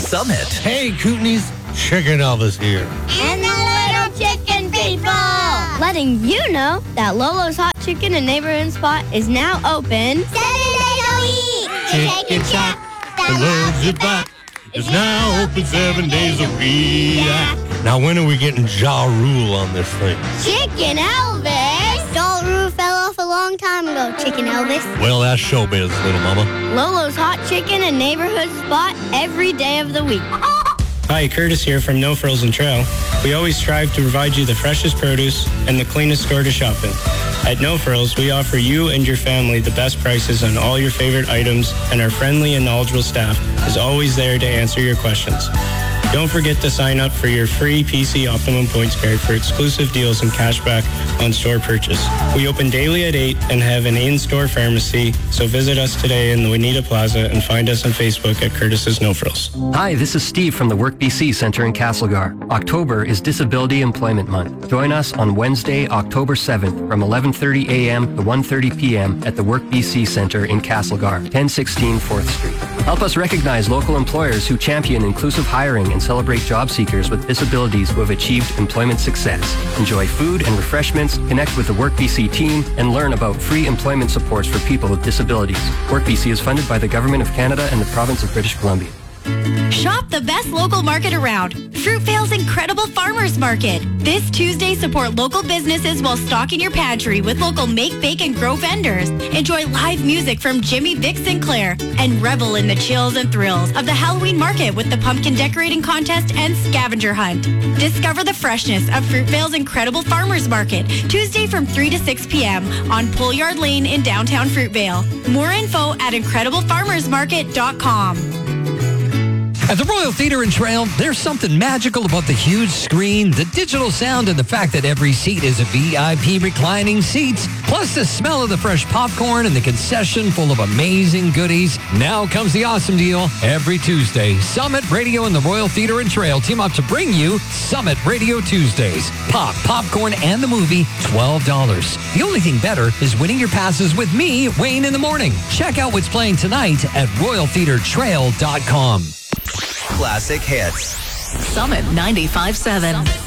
Summit. Hey, Kootenays, Chicken Elvis here. And the little chicken people! Letting you know that Lolo's Hot Chicken and Neighborhood Spot is now open 7 days a week! Chicken Shack that loves your butt is now open 7 days a week. Now, when are we getting Ja Rule on this thing? Chicken Elvis! Ja Rule fell off a long time ago, Chicken Elvis. Well, that's showbiz, little mama. Lolo's Hot Chicken and Neighborhood Spot every day of the week. Hi, Curtis here from No Frills and Trail. We always strive to provide you the freshest produce and the cleanest store to shop in. At No Frills, we offer you and your family the best prices on all your favorite items, and our friendly and knowledgeable staff is always there to answer your questions. Don't forget to sign up for your free PC Optimum Points card for exclusive deals and cashback on store purchase. We open daily at 8 and have an in-store pharmacy, so visit us today in the Juanita Plaza and find us on Facebook at Curtis's No Frills. Hi, this is Steve from the Work BC Centre in Castlegar. October is Disability Employment Month. Join us on Wednesday, October 7th from 11:30 a.m. to 1:30 p.m. at the Work BC Centre in Castlegar, 1016 4th Street. Help us recognize local employers who champion inclusive hiring and celebrate job seekers with disabilities who have achieved employment success. Enjoy food and refreshments, connect with the Work BC team, and learn about free employment supports for people with disabilities. Work BC is funded by the Government of Canada and the Province of British Columbia. Shop the best local market around. Fruitvale's Incredible Farmers Market. This Tuesday, support local businesses while stocking your pantry with local make, bake, and grow vendors. Enjoy live music from Jimmy Vic Sinclair and revel in the chills and thrills of the Halloween market with the pumpkin decorating contest and scavenger hunt. Discover the freshness of Fruitvale's Incredible Farmers Market, Tuesday from 3 to 6 p.m. on Pollyard Lane in downtown Fruitvale. More info at incrediblefarmersmarket.com. At the Royal Theatre and Trail, there's something magical about the huge screen, the digital sound, and the fact that every seat is a VIP reclining seats. Plus the smell of the fresh popcorn and the concession full of amazing goodies. Now comes the awesome deal. Every Tuesday, Summit Radio and the Royal Theatre and Trail team up to bring you Summit Radio Tuesdays. Pop, popcorn, and the movie, $12. The only thing better is winning your passes with me, Wayne, in the morning. Check out what's playing tonight at royaltheatretrail.com. Classic hits. Summit 95.7.